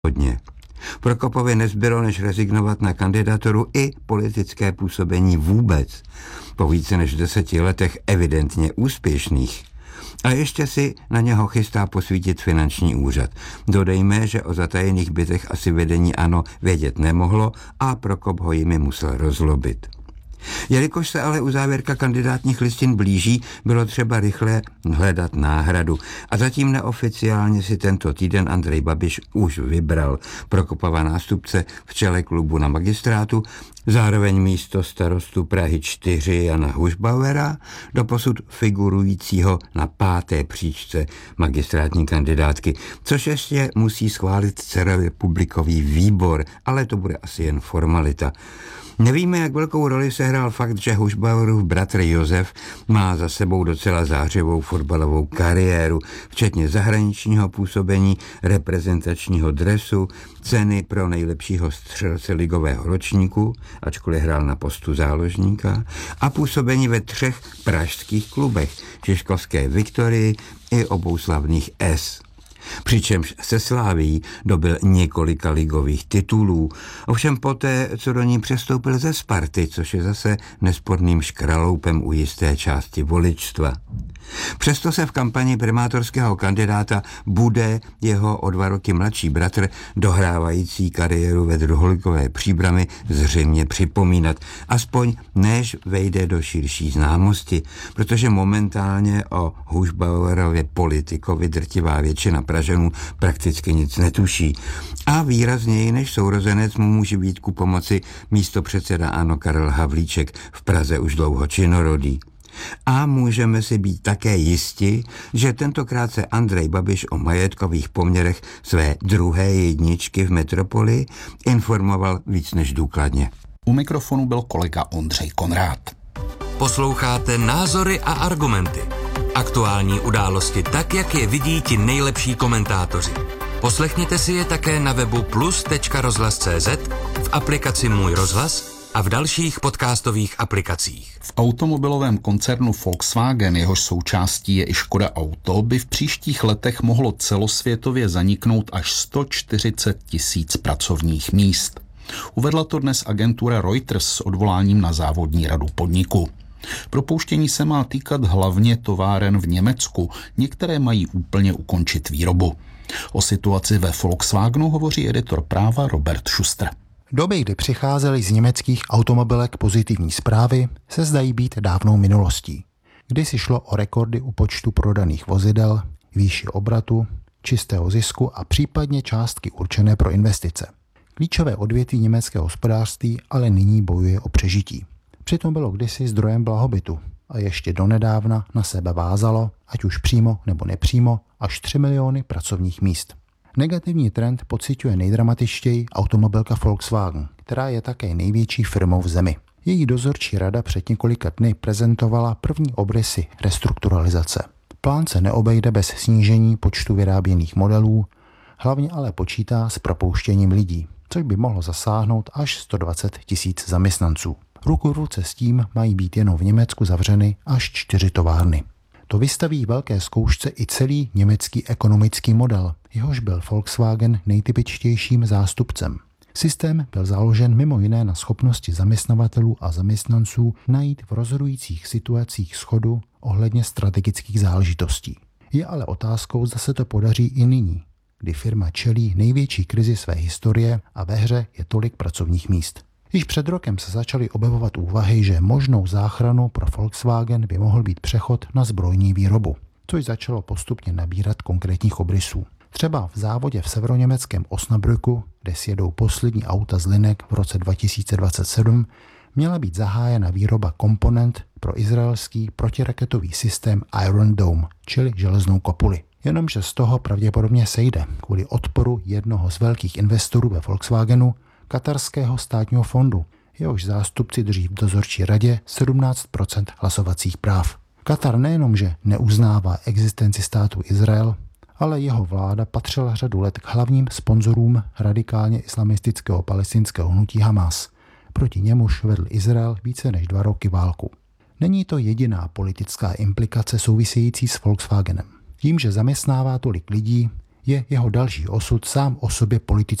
hodně. Prokopovi nezbylo, než rezignovat na kandidaturu i politické působení vůbec. Po více než 10 letech evidentně úspěšných. A ještě si na něho chystá posvítit finanční úřad. Dodejme, že o zatajených bytech asi vedení ANO vědět nemohlo a Prokop ho jimi musel rozlobit. Jelikož se ale uzávěrka kandidátních listin blíží, bylo třeba rychle hledat náhradu. A zatím neoficiálně si tento týden Andrej Babiš už vybral Prokopova nástupce v čele klubu na magistrátu, zároveň místo starostu Prahy 4 Jana Hušbauera, doposud figurujícího na 5. příčce magistrátní kandidátky, což ještě musí schválit celorepublikový výbor, ale to bude asi jen formalita. Nevíme, jak velkou roli sehrál fakt, že Hušbauerův bratr Josef má za sebou docela zářivou fotbalovou kariéru, včetně zahraničního působení, reprezentačního dresu, ceny pro nejlepšího střelce ligového ročníku, ačkoliv hrál na postu záložníka, a působení ve 3 pražských klubech, Žižkovské Viktorii i obou slavných S. Přičemž se Slavií dobil několika ligových titulů, ovšem poté, co do ní přestoupil ze Sparty, což je zase nesporným škraloupem u jisté části voličstva. Přesto se v kampani primátorského kandidáta bude jeho o 2 roky mladší bratr, dohrávající kariéru ve druholigové Příbrami, zřejmě připomínat, aspoň než vejde do širší známosti, protože momentálně o Hušbauerově politikovi drtivá většina Pražanů prakticky nic netuší. A výrazněji než sourozenec mu může být ku pomoci místopředseda ANO Karel Havlíček, v Praze už dlouho činorodý. A můžeme si být také jisti, že tentokrát se Andrej Babiš o majetkových poměrech své druhé jedničky v metropoli informoval víc než důkladně. U mikrofonu byl kolega Ondřej Konrád. Posloucháte Názory a argumenty. Aktuální události tak, jak je vidí ti nejlepší komentátoři. Poslechněte si je také na webu plus.rozhlas.cz, v aplikaci Můj rozhlas a v dalších podcastových aplikacích. V automobilovém koncernu Volkswagen, jehož součástí je i Škoda Auto, by v příštích letech mohlo celosvětově zaniknout až 140 000 pracovních míst. Uvedla to dnes agentura Reuters s odvoláním na závodní radu podniku. Propouštění se má týkat hlavně továren v Německu, některé mají úplně ukončit výrobu. O situaci ve Volkswagenu hovoří editor Práva Robert Schuster. Doby, kdy přicházely z německých automobilek pozitivní zprávy, se zdají být dávnou minulostí. Kdysi šlo o rekordy u počtu prodaných vozidel, výši obratu, čistého zisku a případně částky určené pro investice. Klíčové odvětví německého hospodářství ale nyní bojuje o přežití. Přitom bylo kdysi zdrojem blahobytu a ještě donedávna na sebe vázalo, ať už přímo nebo nepřímo, až 3 miliony pracovních míst. Negativní trend pociťuje nejdramatičtěji automobilka Volkswagen, která je také největší firmou v zemi. Její dozorčí rada před několika dny prezentovala první obrysy restrukturalizace. Plán se neobejde bez snížení počtu vyráběných modelů, hlavně ale počítá s propouštěním lidí, což by mohlo zasáhnout až 120 000 zaměstnanců. Ruku v ruce s tím mají být jenom v Německu zavřeny až 4 továrny. To vystaví velké zkoušce i celý německý ekonomický model, jehož byl Volkswagen nejtypičtějším zástupcem. Systém byl založen mimo jiné na schopnosti zaměstnavatelů a zaměstnanců najít v rozhodujících situacích shodu ohledně strategických záležitostí. Je ale otázkou, zda se to podaří i nyní, kdy firma čelí největší krizi své historie a ve hře je tolik pracovních míst. Již před rokem se začaly objevovat úvahy, že možnou záchranu pro Volkswagen by mohl být přechod na zbrojní výrobu, což začalo postupně nabírat konkrétních obrysů. Třeba v závodě v severoněmeckém Osnabrücku, kde sjedou poslední auta z linek v roce 2027, měla být zahájena výroba komponent pro izraelský protiraketový systém Iron Dome, čili železnou kopuli. Jenomže z toho pravděpodobně sejde kvůli odporu jednoho z velkých investorů ve Volkswagenu, katarského státního fondu, jehož zástupci drží v dozorčí radě 17% hlasovacích práv. Katar nejenom, že neuznává existenci státu Izrael, ale jeho vláda patřila řadu let k hlavním sponzorům radikálně islamistického palestinského hnutí Hamas. Proti němuž vedl Izrael více než 2 roky válku. Není to jediná politická implikace související s Volkswagenem. Tím, že zaměstnává tolik lidí, je jeho další osud sám o sobě politicky